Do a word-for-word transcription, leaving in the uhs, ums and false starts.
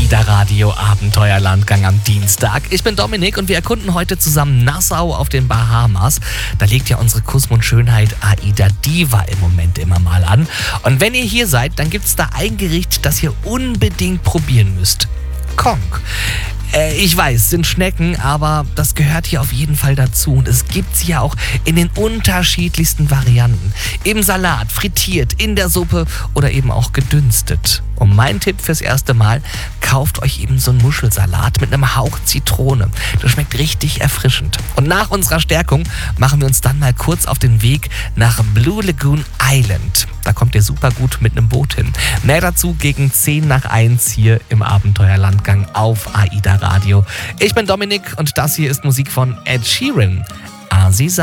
AIDA Radio Abenteuerlandgang am Dienstag. Ich bin Dominik und wir erkunden heute zusammen Nassau auf den Bahamas. Da legt ja unsere Kussmund-Schönheit AIDA Diva im Moment immer mal an. Und wenn ihr hier seid, dann gibt es da ein Gericht, das ihr unbedingt probieren müsst. Kong. Äh, ich weiß, sind Schnecken, aber das gehört hier auf jeden Fall dazu. Und es gibt sie ja auch in den unterschiedlichsten Varianten. Im Salat, frittiert, in der Suppe oder eben auch gedünstet. Und mein Tipp fürs erste Mal, kauft euch eben so einen Muschelsalat mit einem Hauch Zitrone. Das schmeckt richtig erfrischend. Und nach unserer Stärkung machen wir uns dann mal kurz auf den Weg nach Blue Lagoon Island. Da kommt ihr super gut mit einem Boot hin. Mehr dazu gegen zehn nach eins hier im Abenteuerlandgang auf AIDA Radio. Ich bin Dominik und das hier ist Musik von Ed Sheeran. Aziza.